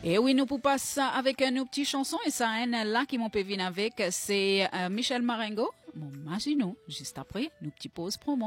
Et oui, nous pouvons passer avec nos petites chansons et ça, là qui m'ont pu venir avec, c'est Michel Marengo. Mon Maginot, juste après, nos petites pauses promo.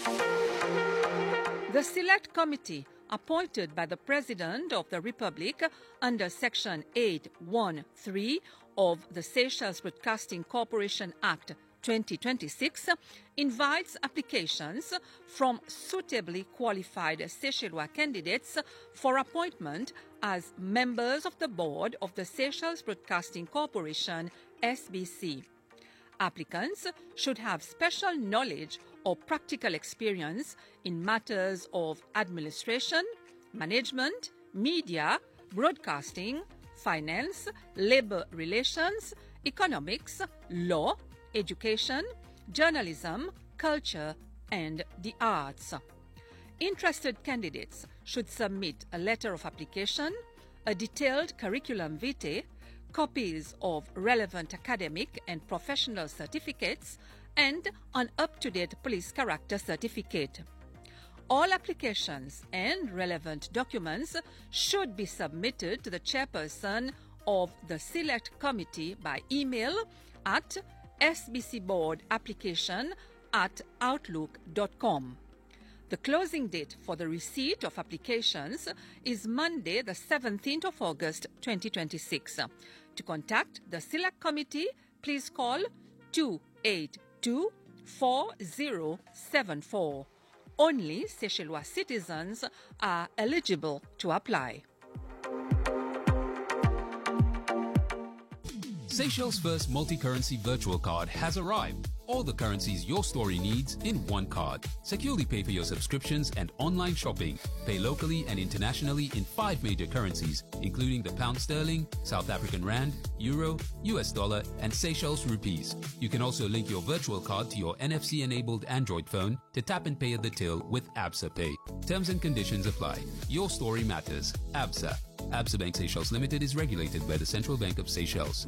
The Select Committee, appointed by the President of the Republic under Section 813 of the Seychelles Broadcasting Corporation Act 2026, invites applications from suitably qualified Seychellois candidates for appointment as members of the board of the Seychelles Broadcasting Corporation, SBC. Applicants should have special knowledge or practical experience in matters of administration, management, media, broadcasting, finance, labor relations, economics, law, education, journalism, culture, and the arts. Interested candidates should submit a letter of application, a detailed curriculum vitae, copies of relevant academic and professional certificates, and an up-to-date police character certificate. All applications and relevant documents should be submitted to the chairperson of the Select Committee by email at sbcboardapplication@outlook.com. The closing date for the receipt of applications is Monday, the 17th of August, 2026. To contact the Select Committee, please call 282-4074. Only Seychellois citizens are eligible to apply. Seychelles' first multi-currency virtual card has arrived. All the currencies your story needs in one card. Securely pay for your subscriptions and online shopping. Pay locally and internationally in 5 major currencies, including the pound sterling, South African rand, euro, US dollar, and Seychelles rupees. You can also link your virtual card to your NFC-enabled Android phone to tap and pay at the till with Absa Pay. Terms and conditions apply. Your story matters. Absa. Absa Bank Seychelles Limited is regulated by the Central Bank of Seychelles.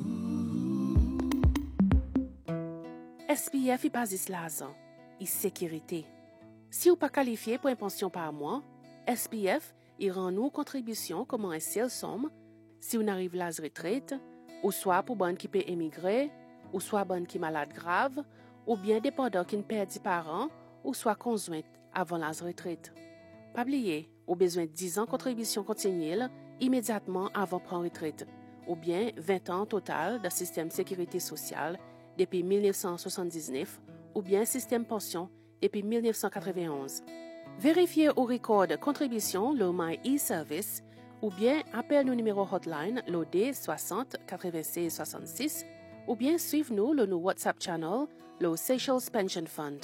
SPF y basis l'argent, y sécurité. Si ou pas qualifié pour une pension par mois, SPF y rend nous contribution comme un seul somme si on arrive à la retraite, ou soit pour bonne qui peut émigrer, ou soit bonne qui malade grave, ou bien dépendant qui ne perd des parents, ou soit conjointe avant la retraite. Pas oublier, au besoin de 10 ans contribution continuelle immédiatement avant prendre retraite, ou bien 20 ans total de système sécurité sociale depuis 1979 ou bien système pension depuis 1991. Vérifiez au record de contribution le My e-Service ou bien appelle nos numéros hotline l'OD 60 96 66 ou bien suivez-nous le WhatsApp channel le Seychelles Pension Fund.